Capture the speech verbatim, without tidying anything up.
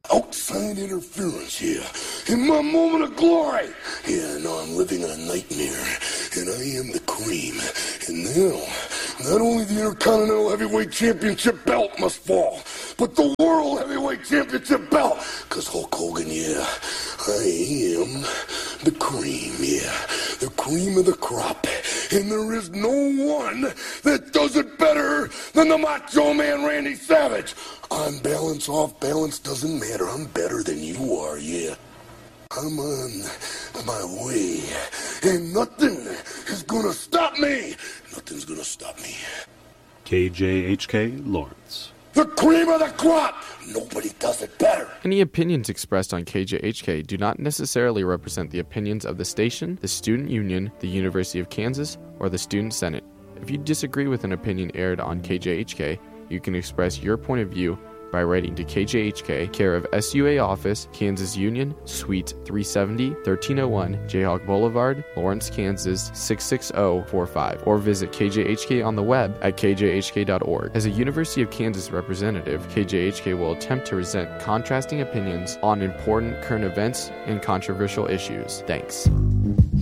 outside interference, yeah. In my moment of glory, yeah, now I'm living in a nightmare, and I am the cream. And now, not only the Intercontinental Heavyweight Championship belt must fall, but the World Heavyweight Championship belt. Because Hulk Hogan, yeah, I am the cream, yeah. The cream of the crop. And there is no one that does it better than the Macho Man Randy Savage. On balance, off balance, doesn't matter. I'm better than you are, yeah. I'm on my way. And nothing is gonna stop me. Nothing's gonna stop me. K J H K Lawrence. The cream of the crop! Nobody does it better. Any opinions expressed on K J H K do not necessarily represent the opinions of the station, the Student Union, the University of Kansas, or the Student Senate. If you disagree with an opinion aired on K J H K, you can express your point of view by writing to K J H K, care of S U A Office, Kansas Union, Suite three seventy, thirteen oh one, Jayhawk Boulevard, Lawrence, Kansas six six zero four five, or visit K J H K on the web at k j h k dot org. As a University of Kansas representative, K J H K will attempt to present contrasting opinions on important current events and controversial issues. Thanks.